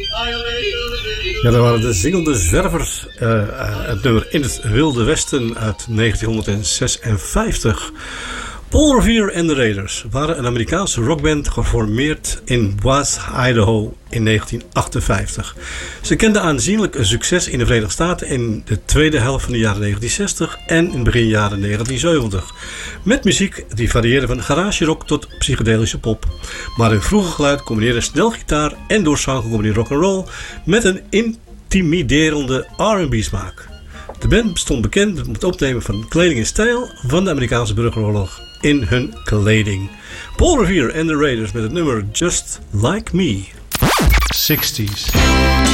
Ja, dat waren de zingende zwervers. Het nummer In het Wilde Westen uit 1956. Paul Revere en de Raiders waren een Amerikaanse rockband geformeerd in Boise, Idaho in 1958. Ze kenden aanzienlijk een succes in de Verenigde Staten in de tweede helft van de jaren 1960 en in begin jaren 1970. Met muziek die varieerde van garage rock tot psychedelische pop. Maar hun vroege geluid combineerde snel gitaar en door zang gecombineerd rock'n'roll met een intimiderende R&B smaak. De band stond bekend met het opnemen van kleding en stijl van de Amerikaanse burgeroorlog in hun kleding. Paul Revere en de Raiders met het nummer Just Like Me. 60s.